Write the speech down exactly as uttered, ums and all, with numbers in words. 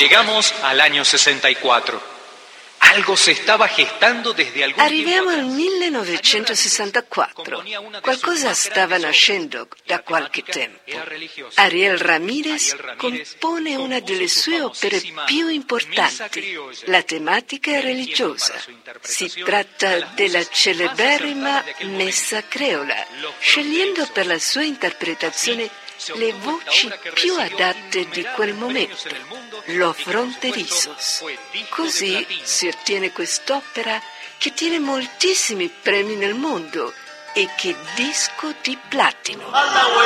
Llegamos al año sesenta y cuatro. Algo se stava gestando desde algún Arriviamo al tiempo millenovecentosessantaquattro. Qualcosa stava nascendo da qualche tempo. Ariel Ramírez compone una delle sue opere più importanti. La tematica è religiosa. Si tratta della celeberrima Messa Creola, scegliendo per la sua interpretazione le voci più adatte di quel momento, Los Fronterizos. Così si ottiene quest'opera che tiene moltissimi premi nel mondo e che disco di platino.